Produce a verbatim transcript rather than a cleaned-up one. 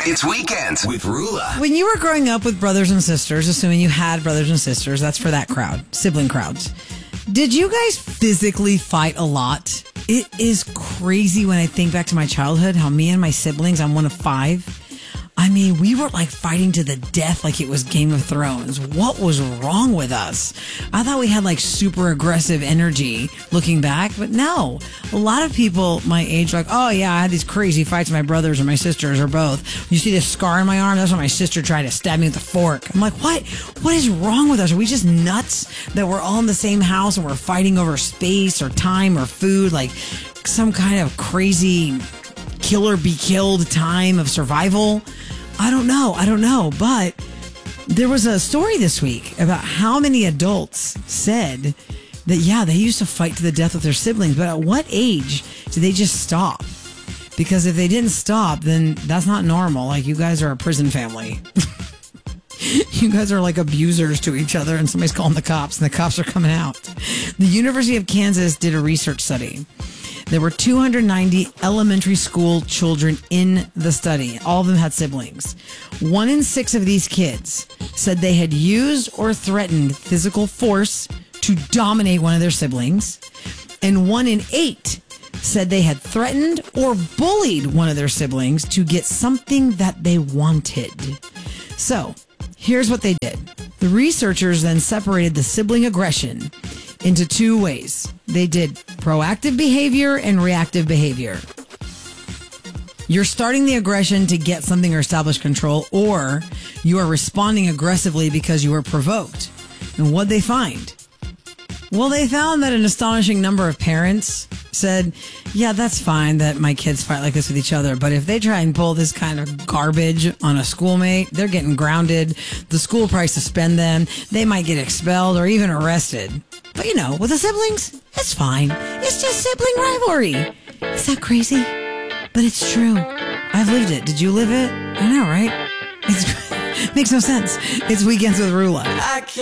It's Weekends with Rula. When you were growing up with brothers and sisters, assuming you had brothers and sisters, that's for that crowd, sibling crowds. Did you guys physically fight a lot? It is crazy when I think back to my childhood, how me and my siblings, I'm one of five. I mean, we were like fighting to the death like it was Game of Thrones. What was wrong with us? I thought we had like super aggressive energy looking back, but no. A lot of people my age are like, oh yeah, I had these crazy fights with my brothers or my sisters or both. You see this scar in my arm? That's when my sister tried to stab me with a fork. I'm like, what? What is wrong with us? Are we just nuts that we're all in the same house and we're fighting over space or time or food? Like some kind of crazy kill or be killed time of survival? I don't know. I don't know. But there was a story this week about how many adults said that, yeah, they used to fight to the death with their siblings. But at what age did they just stop? Because if they didn't stop, then that's not normal. Like, you guys are a prison family. You guys are like abusers to each other, and somebody's calling the cops, and the cops are coming out. The University of Kansas did a research study. There were two hundred ninety elementary school children in the study. All of them had siblings. One in six of these kids said they had used or threatened physical force to dominate one of their siblings. And one in eight said they had threatened or bullied one of their siblings to get something that they wanted. So, here's what they did. The researchers then separated the sibling aggression into two ways. They did proactive behavior and reactive behavior. You're starting the aggression to get something or establish control, or you are responding aggressively because you were provoked. And what'd they find? Well, they found that an astonishing number of parents said, yeah, that's fine that my kids fight like this with each other, but if they try and pull this kind of garbage on a schoolmate, they're getting grounded. The school will probably suspend them. They might get expelled or even arrested. But, you know, with the siblings, it's fine. It's just sibling rivalry. Is that crazy? But it's true. I've lived it. Did you live it? I know, right? It makes no sense. It's Weekends with Rula. I can't